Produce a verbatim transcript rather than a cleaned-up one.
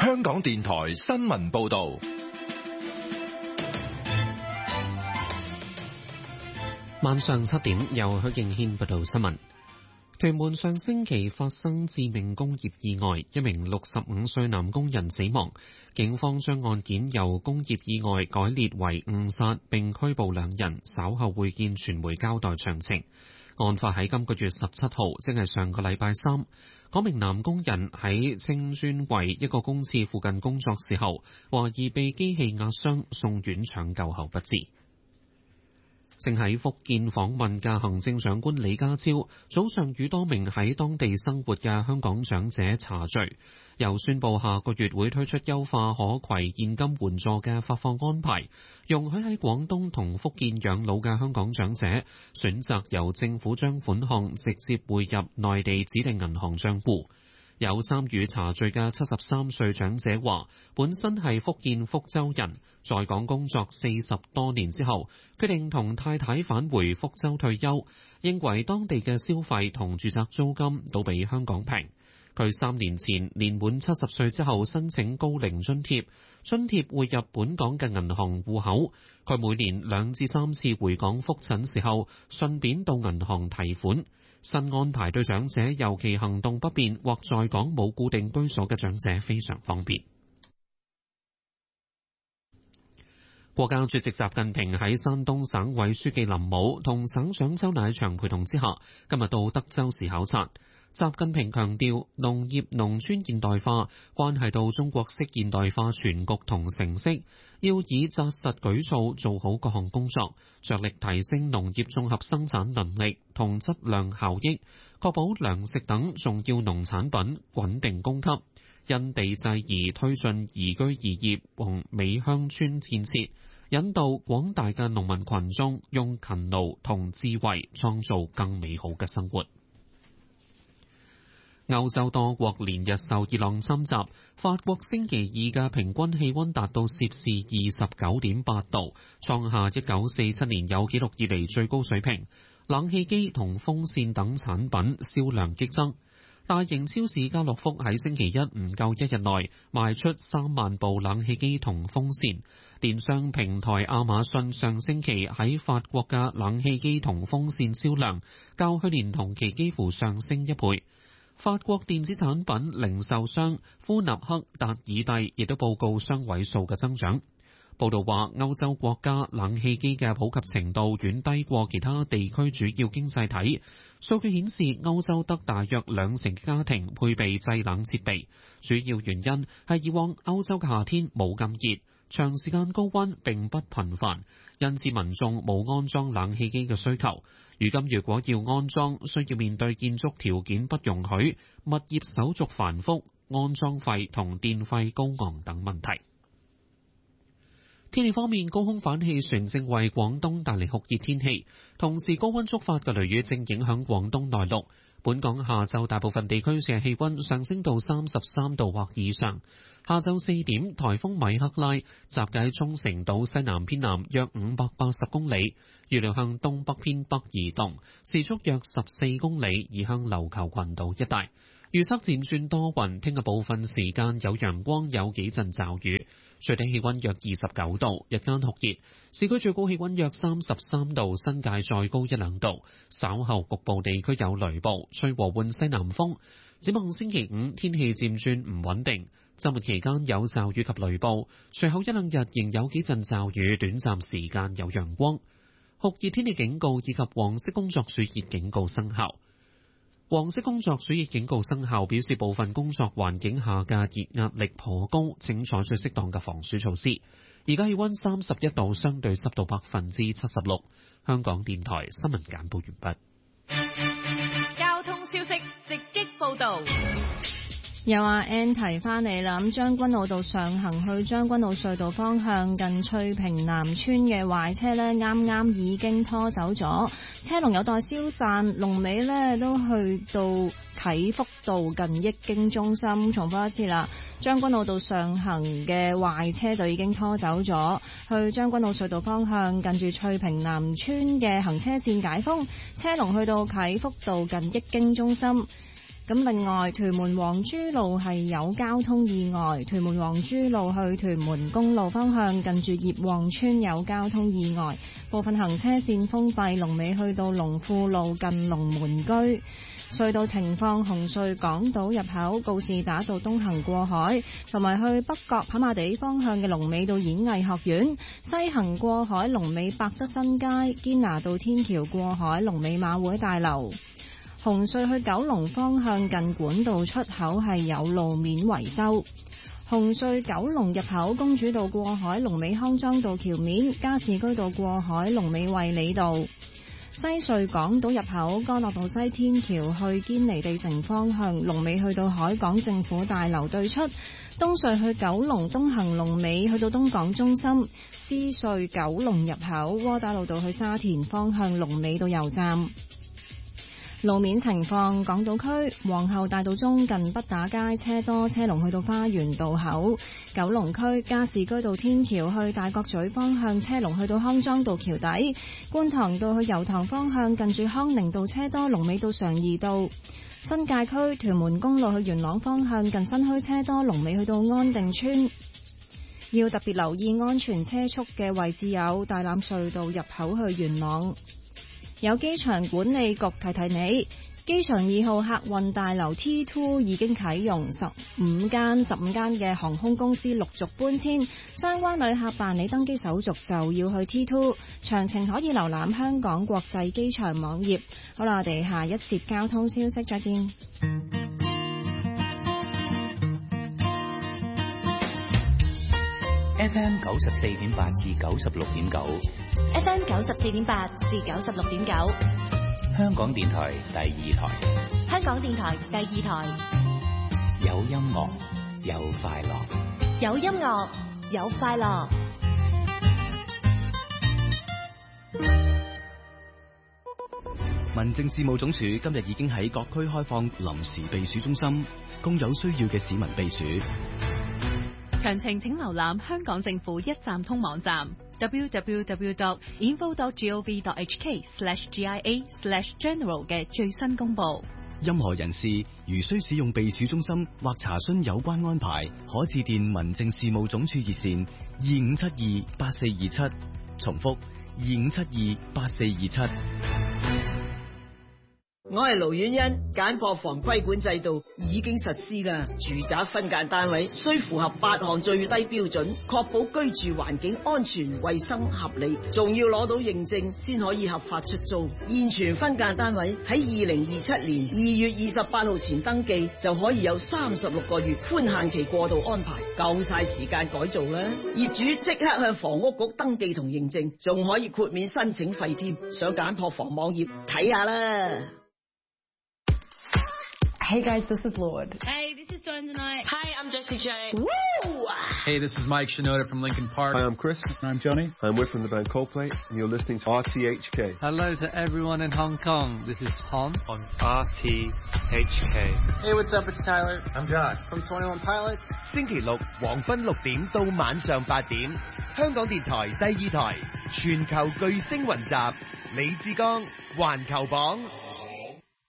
香港電台新聞報道。 晚上七點，由許敬軒報道新聞。屯門上星期發生致命工業意外，一名六十五歲男工人死亡。警方將案件由工業意外改列為誤殺，並拘捕兩人，稍後會見傳媒交代詳情。案發喺今個月十七號，即係上個禮拜三。嗰名男工人喺青磚圍一個公廁附近工作時候，懷疑被機器壓傷，送院搶救後不治。正喺福建訪問嘅行政長官李家超早上與多名喺當地生活嘅香港長者茶聚，又宣布下個月會推出優化可攜現金援助嘅發放安排，容許喺廣東同福建養老嘅香港長者選擇由政府將款項直接匯入內地指定銀行帳戶。有參與茶聚嘅七十三歲長者話，本身係福建福州人，在港工作四十多年之後，決定同太太返回福州退休，認為當地嘅消費同住宅租金都比香港平。佢三年前年滿七十歲之後申請高齡津貼，津貼匯入本港嘅銀行戶口。佢每年兩至三次回港覆診時候，順便到銀行提款。新安排對長者，尤其行動不便或在港冇固定居所嘅長者非常方便。國家主席習近平喺山東省委書記林武同省長周乃祥陪同之下，今日到德州市考察。習近平強調，農業農村現代化關係到中國式現代化全局同成色，要以紮實舉措做好各項工作，着力提升農業綜合生產能力同質量效益，確保糧食等重要農產品穩定供給，因地制宜推進宜居宜業同美鄉村建設，引導廣大嘅農民群眾用勤勞同智慧創造更美好嘅生活。歐洲多國連日受熱浪侵襲，法國星期二嘅平均氣溫達到攝氏二十九點八度，創下一九四七年有紀錄以嚟最高水平。冷氣機同風扇等產品銷量激增。大型超市家樂福喺星期一唔夠一日內賣出三萬部冷氣機同風扇。電商平台亞馬遜上星期喺法國嘅冷氣機同風扇銷量較去年同期幾乎上升一倍。法國電子產品零售商夫納克達爾蒂亦都報告雙位數嘅增長。報道話，歐洲國家冷氣機嘅普及程度遠低過其他地區主要經濟體。數據顯示，歐洲得大約兩成家庭配備製冷設備，主要原因係以往歐洲嘅夏天冇咁熱，長時間高溫並不頻繁，因此民眾冇安裝冷氣機嘅需求。如今如果要安裝，需要面對建築條件不容許、物業手續繁複、安裝費同電費高昂等問題。天氣方面，高空反氣旋正為廣東帶嚟酷熱天氣，同時高溫觸發嘅雷雨正影響廣東內陸。本港下晝大部分地區嘅氣溫上升到三十三度或以上。下晝四點，颱風米克拉集結喺沖繩島西南偏南約五百八十公里，預料向東北偏北移動，時速約十四公里，移向琉球群島一帶。預測漸轉多雲，聽日部分時間有陽光，有幾陣驟雨，最低氣溫約二十九度，日間酷熱，市區最高氣溫約三十三度，新界再高一兩度。稍後局部地區有雷暴，吹和緩西南風。展望星期五天氣漸轉唔穩定，週末期間有驟雨及雷暴，隨後一兩日仍有幾陣驟雨，短暫時間有陽光。酷熱天氣警告以及黃色工作暑熱警告生效。黃色工作暑熱警告生效，表示部分工作環境下嘅熱壓力頗高，請採取適當嘅防暑措施。而家氣溫三十一度，相對濕度百分之七十六。香港電台新聞簡報完畢。交通消息直擊報道。 又話 N 提翻嚟啦，咁將軍澳道上行去將軍澳隧道方向近翠屏南村嘅壞車呢，啱啱已經拖走咗，車龍有待消散，龍尾呢都去到啟福道近益京中心。重複一次啦，將軍澳道上行嘅壞車就已經拖走咗，去將軍澳隧道方向近住翠屏南村嘅行車線解封，車龍去到啟福道近益京中心。 咁另外，屯門黃珠路係有交通意外，屯門黃珠路去屯門公路方向近住葉旺村有交通意外，部分行車線封閉，龍尾去到龍富路近龍門居。隧道情況，紅隧港島入口告士打道東行過海，同埋去北角跑馬地方向嘅龍尾到演藝學院；西行過海龍尾百德新街，堅拿道天橋過海龍尾馬會大樓。紅隧去九龍方向近管道出口係有路面維修。紅隧九龍入口公主道過海龍尾康莊道橋面，加士居道過海龍尾衛理道。西隧港島入口干諾道西天橋去堅尼地城方向龍尾去到海港政府大樓對出。東隧去九龍東行龍尾去到東港中心。獅隧九龍入口窩打老道去沙田方向龍尾到油站。路面情況，港島區皇后大道中近畢打街車多，車龍去到花園道口；九龍區加士居道天橋去大角咀方向車龍去到康莊道橋底；觀塘道去油塘方向近住康寧道車多，龍尾到常怡道；新界區屯門公路去元朗方向近新墟車多，龍尾去到安定村。要特別留意安全車速嘅位置有大欖隧道入口去元朗。有機場管理局提提你，機場二號客運大樓 T 二 已經啟用，十五間十五間嘅航空公司陸續搬遷，相關旅客辦理登機手續就要去 T 二，詳情可以瀏覽香港國際機場網頁。好啦，我哋下一節交通消息再見。 F M 九十四點八至九十六點九 F M 九十四點八至九十六點九， 香港電台第二台， 香港電台第二台， 有音樂有快樂， 有音樂有快樂。 民政事務總署今日已經喺各區開放臨時避暑中心，供有需要嘅市民避暑。 詳情請瀏覽香港政府一站通網站 double-u double-u double-u dot info dot gov dot h k slash g i a slash general 嘅最新公佈。 任何人士如需使用避暑中心或查詢有關安排，可致電民政事務總署熱線二五七二八四二七，重複二五七二八四二七。 我係盧婉欣，簡破房規管制度已經實施啦。住宅分間單位需符合八項最低標準，確保居住環境安全、衛生、合理，仲要攞到認證先可以合法出租。現存分間單位喺二零二七年二月二十八號前登記，就可以有三十六個月寬限期過渡安排，夠晒時間改造啦。業主即刻向房屋局登記同認證，仲可以豁免申請費添。上簡破房網頁睇下啦。 Hey guys, this is Lord. Hey, this is Dawn tonight. Hi, I'm Jessie J. Woo! Hey, this is Mike Shinoda from Linkin Park. Hi, I'm Chris. I'm Johnny. I'm Whit from the band Coldplay, and you're listening to R T H K. Hello to everyone in Hong Kong. This is Tom on R T H K. Hey, what's up? It's Tyler. I'm Josh from twenty-one Pilots. 星期六黃昏六點到晚上八點，香港電台第二台全球巨星雲集，李志剛環球榜。